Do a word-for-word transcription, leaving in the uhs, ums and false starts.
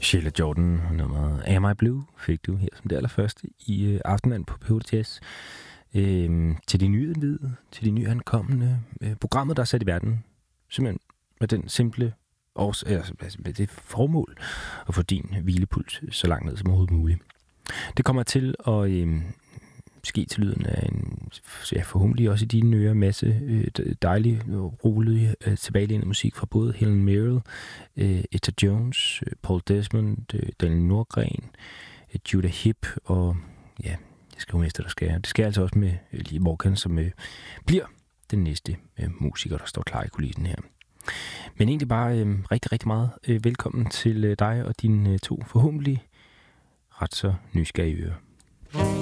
Sheila Jordan, nummeret Am I Blue, fik du her som det allerførste i øh, Aftenland på P otte Jazz. Øh, til de nye indvidede, til de nye ankommende. Øh, programmet, der er sat i verden, simpelthen med den simple års, altså, med det formål at få din hvilepuls så langt ned som overhovedet muligt. Det kommer til at øh, ske til lyden af en, ja, forhåbentlig også i dine ører, masse øh, dejlig, rolig, øh, tilbagelænet musik fra både Helen Merrill, øh, Etta Jones, øh, Paul Desmond, øh, Daniel Nordgren, øh, Judah Hipp og ja, jeg skal jo mester, der skal. Det skal altså også med øh, Lee Morgan, som øh, bliver den næste øh, musiker, der står klar i kulissen her. Men egentlig bare øh, rigtig, rigtig meget øh, velkommen til øh, dig og dine øh, to forhåbentlig ret så nysgerrige ører.